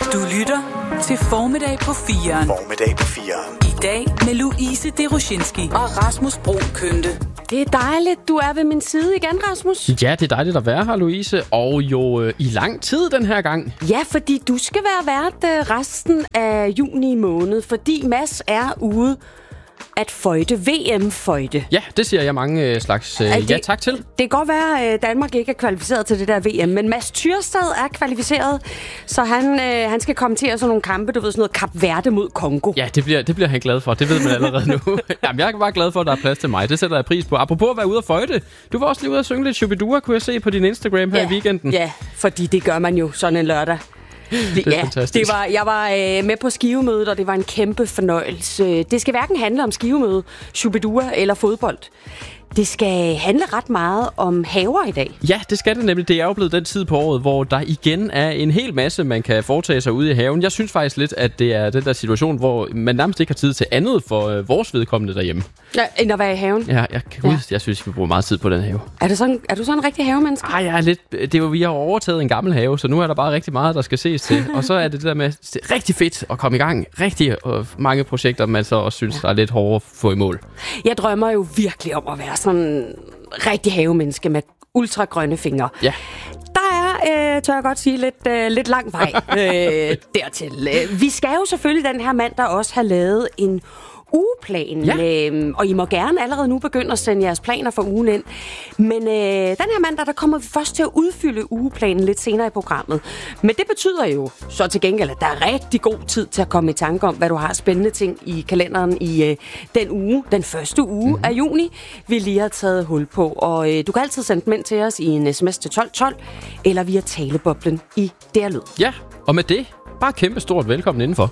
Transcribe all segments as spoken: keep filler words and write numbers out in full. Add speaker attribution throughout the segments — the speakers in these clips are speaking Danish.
Speaker 1: Du lytter til Formiddag på fireren.
Speaker 2: Formiddag på fireren.
Speaker 1: I dag med Louise Deroshinski og Rasmus Broen Kønte.
Speaker 3: Det er dejligt, du er ved min side igen, Rasmus.
Speaker 4: Ja, det er dejligt at være her, Louise. Og jo øh, i lang tid den her gang.
Speaker 3: Ja, fordi du skal være vært øh, resten af juni måned, fordi Mads er ude at føjte, V M-føjte.
Speaker 4: Ja, det siger jeg mange øh, slags øh, det, ja tak til.
Speaker 3: Det kan godt være, at Danmark ikke er kvalificeret til det der V M, men Mads Tyrstad er kvalificeret, så han, øh, han skal kommentere sådan nogle kampe, du ved, sådan noget Kap Verde mod Kongo.
Speaker 4: Ja, det bliver, det bliver han glad for. Det ved man allerede nu. Jamen, jeg er bare glad for, at der er plads til mig. Det sætter jeg pris på. Apropos at være ude at føjte. Du var også lige ude at synge lidt Shubidua, kunne jeg se på din Instagram her
Speaker 3: ja,
Speaker 4: i weekenden.
Speaker 3: Ja, fordi det gør man jo sådan en lørdag.
Speaker 4: Det er
Speaker 3: ja,
Speaker 4: fantastisk.
Speaker 3: Det var, jeg var øh, med på skivemødet, og det var en kæmpe fornøjelse. Det skal hverken handle om skivemøde, Shubidua eller fodbold. Det skal handle ret meget om haver i dag.
Speaker 4: Ja, det skal det nemlig. Det er jo blevet den tid på året, hvor der igen er en hel masse, man kan foretage sig ude i haven. Jeg synes faktisk lidt, at det er den der situation, hvor man nærmest ikke har tid til andet for øh, vores vedkommende derhjemme.
Speaker 3: Ja, end at være i haven?
Speaker 4: Ja, jeg, Gud, ja. jeg synes, vi bruger meget tid på den have.
Speaker 3: Er du sådan, er du sådan en rigtig havemenneske?
Speaker 4: Ej, jeg er lidt... Det er jo, vi har overtaget en gammel have, så nu er der bare rigtig meget, der skal ses til. Og så er det det der med, det er rigtig fedt at komme i gang. Rigtig og mange projekter, man så også synes, ja. der er lidt hårdere at få i mål.
Speaker 3: Jeg drømmer jo virkelig om at være sådan rigtig havemenneske med ultragrønne fingre.
Speaker 4: Ja.
Speaker 3: Der er, øh, tør jeg godt sige, lidt, øh, lidt lang vej øh, dertil. Vi skal jo selvfølgelig den her mandag også have lavet en ugeplan, ja. øhm, og I må gerne allerede nu begynde at sende jeres planer for ugen ind. Men øh, den her mandag, der kommer vi først til at udfylde ugeplanen lidt senere i programmet. Men det betyder jo så til gengæld, at der er rigtig god tid til at komme i tanke om, hvad du har spændende ting i kalenderen i øh, den uge, den første uge mm-hmm. af juni, vi lige har taget hul på. Og øh, du kan altid sende dem ind til os i en sms til tolv tolv, eller via taleboblen i D R Lyd.
Speaker 4: Ja, og med det, bare kæmpe stort velkommen indenfor.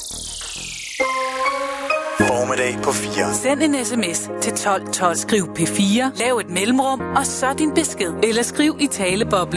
Speaker 2: Formiddag på fire.
Speaker 1: Send en sms til tolv tolv. Skriv P fire, lav et mellemrum, og så din besked. Eller skriv i taleboblen.